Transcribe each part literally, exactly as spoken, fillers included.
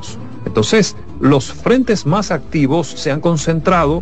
fríos. Entonces, los frentes más activos se han concentrado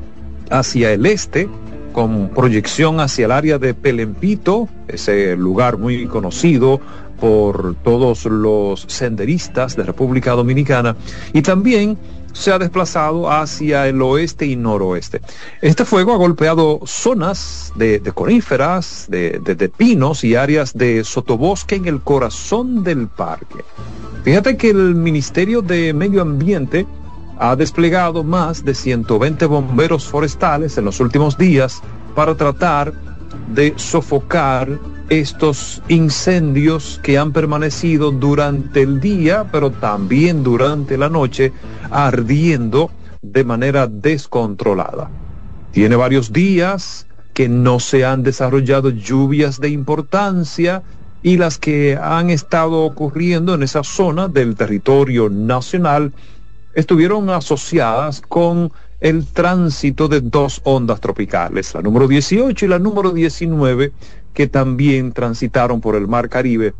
hacia el este, con proyección hacia el área de Pelempito, ese lugar muy conocido por todos los senderistas de República Dominicana, y también se ha desplazado hacia el oeste y noroeste. Este fuego ha golpeado zonas de, de coníferas, de, de, de pinos y áreas de sotobosque en el corazón del parque. Fíjate que el Ministerio de Medio Ambiente ha desplegado más de ciento veinte bomberos forestales en los últimos días para tratar de sofocar estos incendios que han permanecido durante el día, pero también durante la noche, ardiendo de manera descontrolada. Tiene varios días que no se han desarrollado lluvias de importancia, y las que han estado ocurriendo en esa zona del territorio nacional estuvieron asociadas con el tránsito de dos ondas tropicales, la número dieciocho y la número diecinueve, que también transitaron por el Mar Caribe,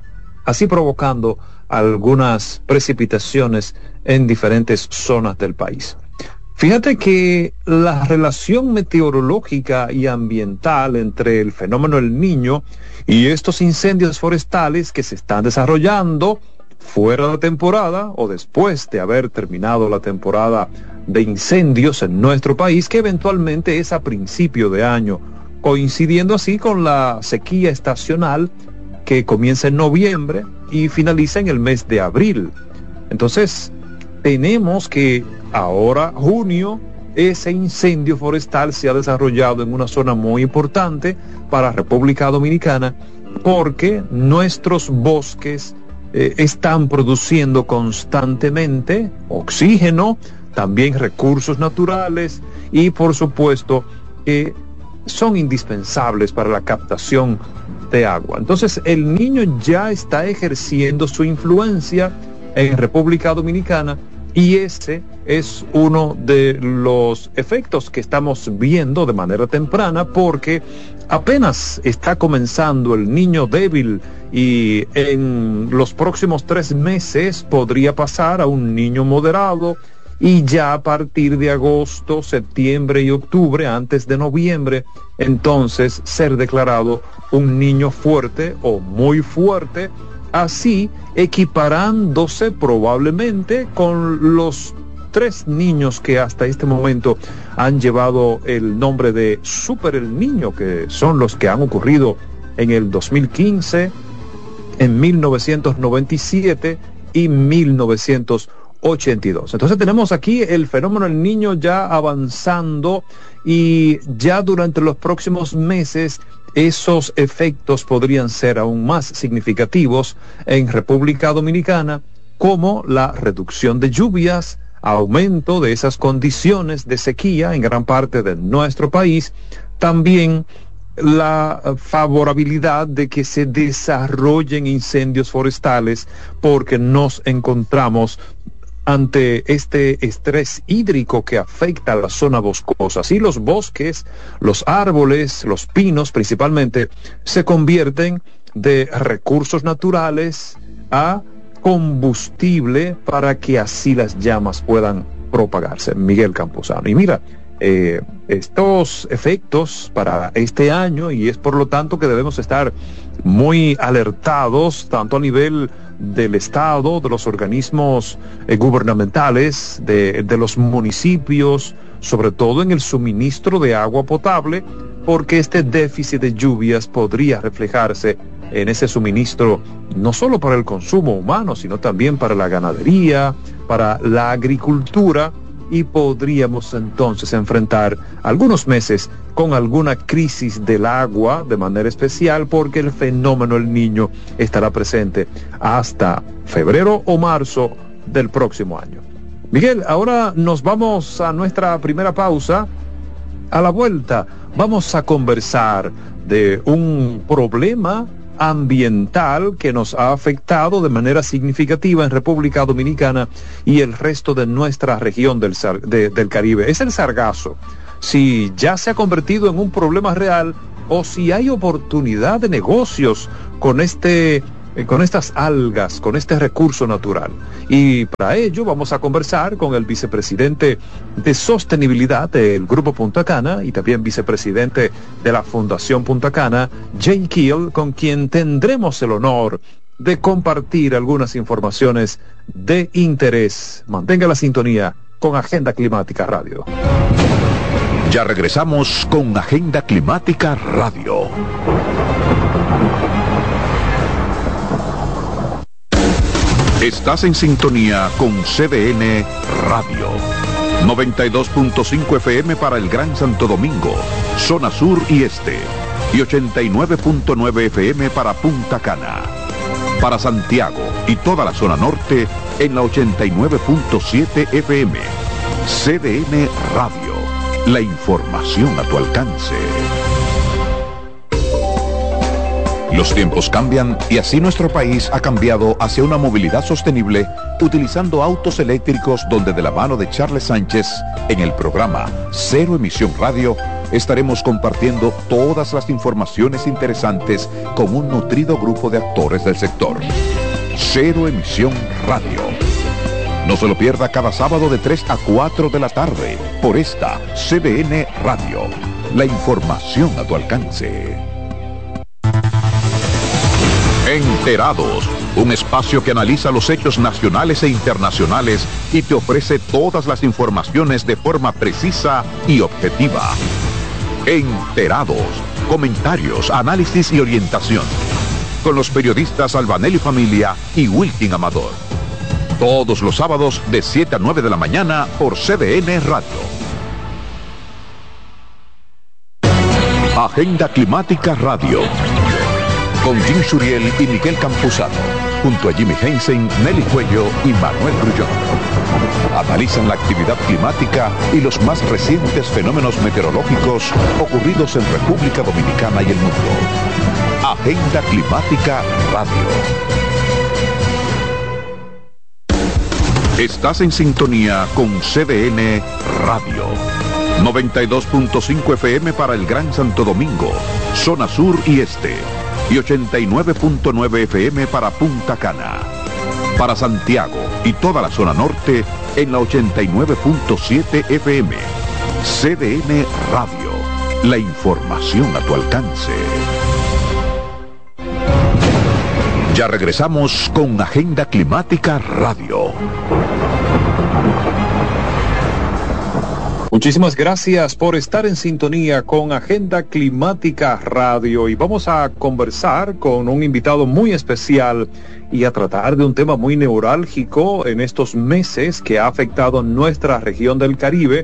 así provocando algunas precipitaciones en diferentes zonas del país. Fíjate que la relación meteorológica y ambiental entre el fenómeno El Niño y estos incendios forestales que se están desarrollando fuera de temporada o después de haber terminado la temporada de incendios en nuestro país, que eventualmente es a principio de año, coincidiendo así con la sequía estacional que comienza en noviembre y finaliza en el mes de abril. Entonces, tenemos que ahora, junio, ese incendio forestal se ha desarrollado en una zona muy importante para República Dominicana, porque nuestros bosques eh, están produciendo constantemente oxígeno, también recursos naturales, y por supuesto eh, son indispensables para la captación de agua. Entonces el Niño ya está ejerciendo su influencia en República Dominicana, y ese es uno de los efectos que estamos viendo de manera temprana, porque apenas está comenzando el Niño débil, y en los próximos tres meses podría pasar a un Niño moderado, y ya a partir de agosto, septiembre y octubre, antes de noviembre, entonces ser declarado un Niño fuerte o muy fuerte, así equiparándose probablemente con los tres niños que hasta este momento han llevado el nombre de Super El Niño, que son los que han ocurrido en el dos mil quince, en mil novecientos noventa y siete y mil novecientos ochenta y dos. Entonces tenemos aquí el fenómeno El Niño ya avanzando, y ya durante los próximos meses esos efectos podrían ser aún más significativos en República Dominicana, como la reducción de lluvias, aumento de esas condiciones de sequía en gran parte de nuestro país, también la favorabilidad de que se desarrollen incendios forestales, porque nos encontramos ante este estrés hídrico que afecta a la zona boscosa. Así los bosques, los árboles, los pinos principalmente, se convierten de recursos naturales a combustible para que así las llamas puedan propagarse. Miguel Campuzano. Y mira, eh, estos efectos para este año, y es por lo tanto que debemos estar muy alertados, tanto a nivel del Estado, de los organismos eh, gubernamentales, de, de los municipios, sobre todo en el suministro de agua potable, porque este déficit de lluvias podría reflejarse en ese suministro no solo para el consumo humano, sino también para la ganadería, para la agricultura, y podríamos entonces enfrentar algunos meses con alguna crisis del agua de manera especial, porque el fenómeno El Niño estará presente hasta febrero o marzo del próximo año. Miguel, ahora nos vamos a nuestra primera pausa. A la vuelta vamos a conversar de un problema ambiental que nos ha afectado de manera significativa en República Dominicana y el resto de nuestra región del, de, del Caribe. Es el sargazo. Si ya se ha convertido en un problema real, o si hay oportunidad de negocios con este eh, con estas algas, con este recurso natural. Y para ello vamos a conversar con el vicepresidente de sostenibilidad del Grupo Punta Cana y también vicepresidente de la Fundación Punta Cana, Jay Keel, con quien tendremos el honor de compartir algunas informaciones de interés. Mantenga la sintonía con Agenda Climática Radio. Ya regresamos con Agenda Climática Radio. Estás en sintonía con C D N Radio. noventa y dos punto cinco F M para el Gran Santo Domingo, zona sur y este. Y ochenta y nueve punto nueve F M para Punta Cana. Para Santiago y toda la zona norte en la ochenta y nueve punto siete F M. C D N Radio. La información a tu alcance. Los tiempos cambian y así nuestro país ha cambiado hacia una movilidad sostenible utilizando autos eléctricos, donde de la mano de Charles Sánchez en el programa Cero Emisión Radio estaremos compartiendo todas las informaciones interesantes con un nutrido grupo de actores del sector. Cero Emisión Radio. No se lo pierda cada sábado de tres a cuatro de la tarde por esta C D N Radio. La información a tu alcance. Enterados, un espacio que analiza los hechos nacionales e internacionales y te ofrece todas las informaciones de forma precisa y objetiva. Enterados, comentarios, análisis y orientación. Con los periodistas Albanelli Familia y Wilkin Amador. Todos los sábados de siete a nueve de la mañana por C D N Radio. Agenda Climática Radio. Con Jim Suriel y Miguel Campuzano, junto a Jimmy Hensen, Nelly Cuello y Manuel Grullón. Analizan la actividad climática y los más recientes fenómenos meteorológicos ocurridos en República Dominicana y el mundo. Agenda Climática Radio. Estás en sintonía con C D N Radio. noventa y dos punto cinco F M para el Gran Santo Domingo, zona sur y este. Y ochenta y nueve punto nueve F M para Punta Cana. Para Santiago y toda la zona norte en la ochenta y nueve punto siete F M. C D N Radio. La información a tu alcance. Ya regresamos con Agenda Climática Radio. Muchísimas gracias por estar en sintonía con Agenda Climática Radio y vamos a conversar con un invitado muy especial y a tratar de un tema muy neurálgico en estos meses que ha afectado nuestra región del Caribe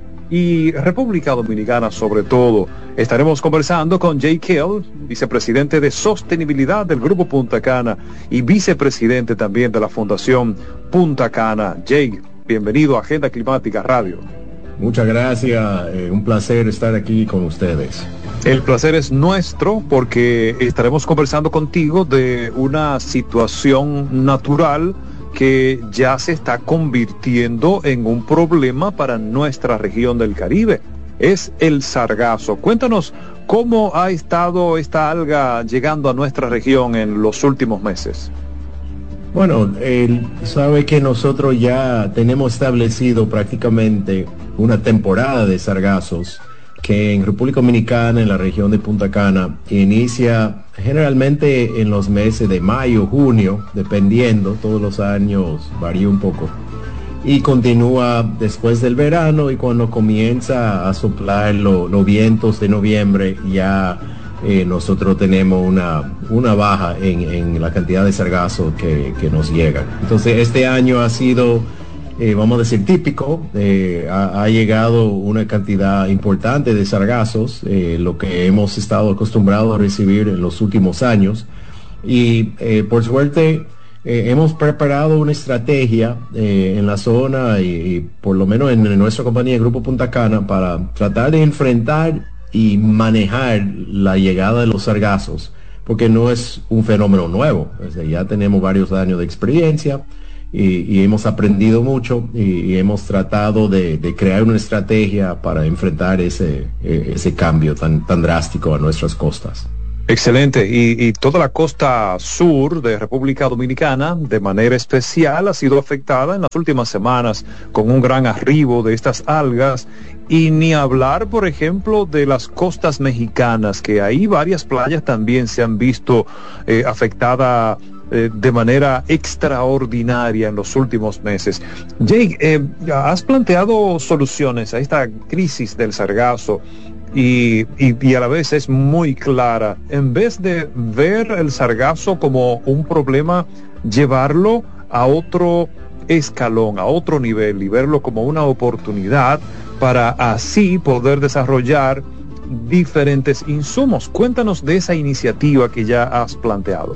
y República Dominicana sobre todo. Estaremos conversando con Jay Keel, vicepresidente de sostenibilidad del Grupo Punta Cana y vicepresidente también de la Fundación Punta Cana. Jay, bienvenido a Agenda Climática Radio. Muchas gracias, eh, un placer estar aquí con ustedes. El placer es nuestro porque estaremos conversando contigo de una situación natural que ya se está convirtiendo en un problema para nuestra región del Caribe. Es el sargazo. Cuéntanos cómo ha estado esta alga llegando a nuestra región en los últimos meses. Bueno, eh, sabe que nosotros ya tenemos establecido prácticamente una temporada de sargazos que en República Dominicana, en la región de Punta Cana, inicia generalmente en los meses de mayo, junio, dependiendo, todos los años varía un poco, y continúa después del verano, y cuando comienza a soplar lo, los vientos de noviembre, ya eh, nosotros tenemos una, una baja en, en la cantidad de sargazos que, que nos llegan. Entonces este año ha sido, eh, vamos a decir, típico. Eh, ha, ha llegado una cantidad importante de sargazos, eh, lo que hemos estado acostumbrados a recibir en los últimos años, y eh, por suerte eh, hemos preparado una estrategia eh, en la zona y, y por lo menos en, en nuestra compañía, el Grupo Punta Cana, para tratar de enfrentar y manejar la llegada de los sargazos, porque no es un fenómeno nuevo. O sea, ya tenemos varios años de experiencia y, y hemos aprendido mucho y, y hemos tratado de, de crear una estrategia para enfrentar ese, ese cambio tan, tan drástico a nuestras costas. Excelente. Y, y toda la costa sur de República Dominicana, de manera especial, ha sido afectada en las últimas semanas con un gran arribo de estas algas. Y ni hablar, por ejemplo, de las costas mexicanas, que ahí varias playas también se han visto eh, afectadas eh, de manera extraordinaria en los últimos meses. Jake, eh, has planteado soluciones a esta crisis del sargazo. Y, y, y a la vez es muy clara. En vez de ver el sargazo como un problema, llevarlo a otro escalón, a otro nivel, y verlo como una oportunidad para así poder desarrollar diferentes insumos. Cuéntanos de esa iniciativa que ya has planteado.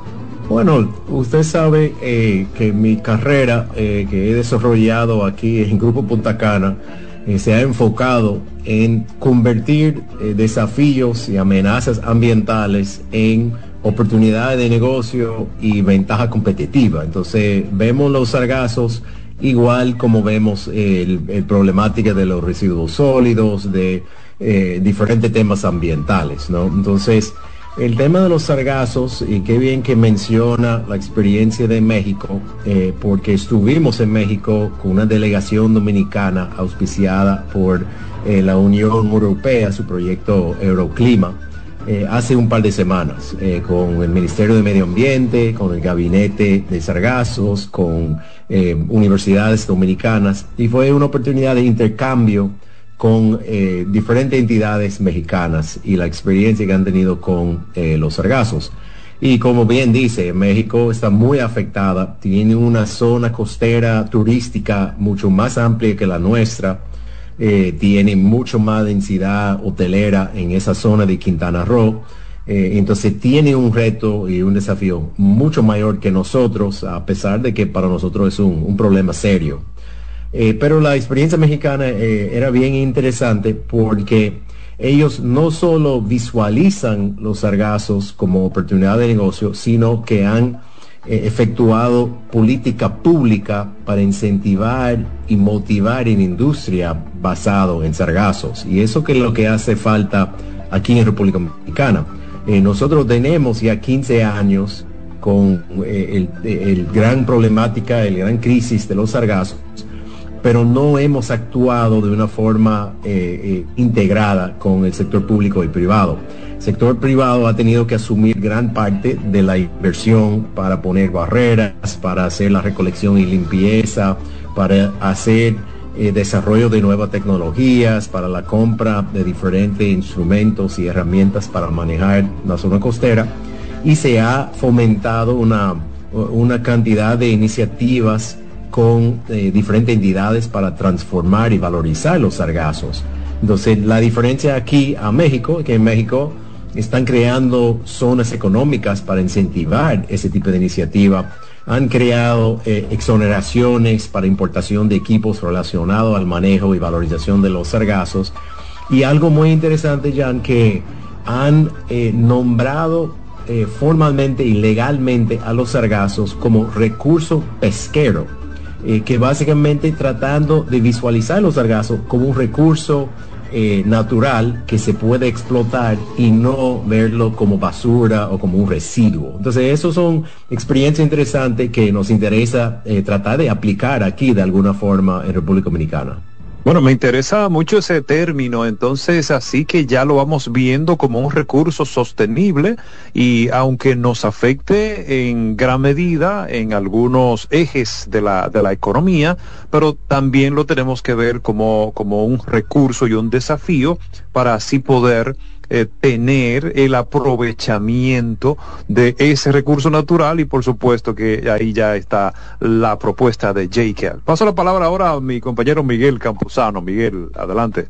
Bueno, usted sabe eh, que mi carrera eh, que he desarrollado aquí en Grupo Punta Cana eh, se ha enfocado en convertir eh, desafíos y amenazas ambientales en oportunidades de negocio y ventaja competitiva. Entonces vemos los sargazos igual como vemos el, el problemática de los residuos sólidos, de eh, diferentes temas ambientales, ¿no? Entonces el tema de los sargazos, y qué bien que menciona la experiencia de México, eh, porque estuvimos en México con una delegación dominicana auspiciada por eh, la Unión Europea, su proyecto Euroclima, eh, hace un par de semanas, eh, con el Ministerio de Medio Ambiente, con el Gabinete de Sargazos, con eh, universidades dominicanas, y fue una oportunidad de intercambio con eh, diferentes entidades mexicanas y la experiencia que han tenido con eh, los sargazos. Y como bien dice, México está muy afectada, tiene una zona costera turística mucho más amplia que la nuestra, eh, tiene mucho más densidad hotelera en esa zona de Quintana Roo, eh, entonces tiene un reto y un desafío mucho mayor que nosotros, a pesar de que para nosotros es un, un problema serio. Eh, pero la experiencia mexicana eh, era bien interesante porque ellos no solo visualizan los sargazos como oportunidad de negocio, sino que han eh, efectuado política pública para incentivar y motivar en industria basado en sargazos. Y eso que es lo que hace falta aquí en República Dominicana. Eh, nosotros tenemos ya quince años con eh, el, el gran problemática, el gran crisis de los sargazos, pero no hemos actuado de una forma eh, eh, integrada con el sector público y privado. El sector privado ha tenido que asumir gran parte de la inversión para poner barreras, para hacer la recolección y limpieza, para hacer eh, desarrollo de nuevas tecnologías, para la compra de diferentes instrumentos y herramientas para manejar la zona costera, y se ha fomentado una, una cantidad de iniciativas con eh, diferentes entidades para transformar y valorizar los sargazos. Entonces, la diferencia aquí a México es que en México están creando zonas económicas para incentivar ese tipo de iniciativa. Han creado eh, exoneraciones para importación de equipos relacionados al manejo y valorización de los sargazos. Y algo muy interesante, Jan, que han eh, nombrado eh, formalmente y legalmente a los sargazos como recurso pesquero. Eh, que básicamente tratando de visualizar los sargazos como un recurso eh, natural que se puede explotar y no verlo como basura o como un residuo. Entonces, esos son experiencias interesantes que nos interesa eh, tratar de aplicar aquí de alguna forma en República Dominicana. Bueno, me interesa mucho ese término, entonces así que ya lo vamos viendo como un recurso sostenible, y aunque nos afecte en gran medida en algunos ejes de la, de la economía, pero también lo tenemos que ver como, como un recurso y un desafío para así poder Eh, tener el aprovechamiento de ese recurso natural, y por supuesto que ahí ya está la propuesta de Jake. Paso la palabra ahora a mi compañero Miguel Campuzano. Miguel, adelante.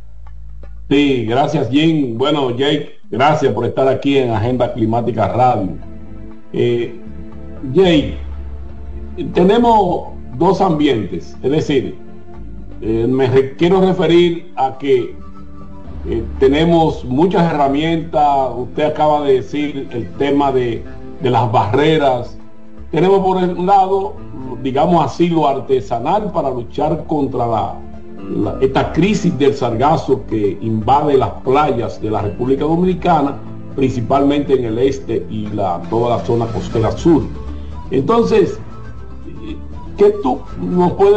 Sí, gracias, Jim. Bueno, Jake, gracias por estar aquí en Agenda Climática Radio. Eh, Jake, tenemos dos ambientes, es decir, eh, me re- quiero referir a que Eh, tenemos muchas herramientas. Usted acaba de decir el tema de, de las barreras. Tenemos por un lado, digamos así, lo artesanal para luchar contra la, la, esta crisis del sargazo que invade las playas de la República Dominicana, principalmente en el este y la, toda la zona costera sur. Entonces, ¿qué tú nos puedes